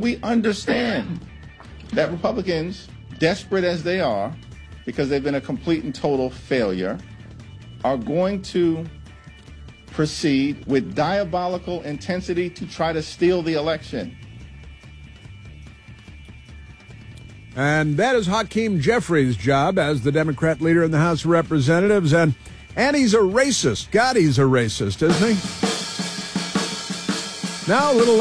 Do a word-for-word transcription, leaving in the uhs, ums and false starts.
we understand that Republicans, desperate as they are, because they've been a complete and total failure, are going to proceed with diabolical intensity to try to steal the election. And that is Hakeem Jeffries' job as the Democrat leader in the House of Representatives. And, and he's a racist. God, he's a racist, isn't he? Now, a little